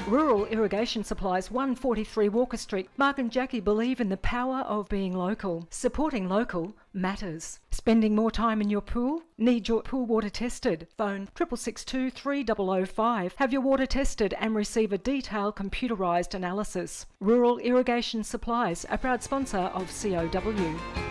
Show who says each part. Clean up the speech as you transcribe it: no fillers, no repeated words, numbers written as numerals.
Speaker 1: Rural Irrigation Supplies, 143 Walker Street. Mark and Jackie believe in the power of being local. Supporting local matters. Spending more time in your pool? Need your pool water tested? Phone 6662 3005. Have your water tested and receive a detailed computerised analysis. Rural Irrigation Supplies, a proud sponsor of COW.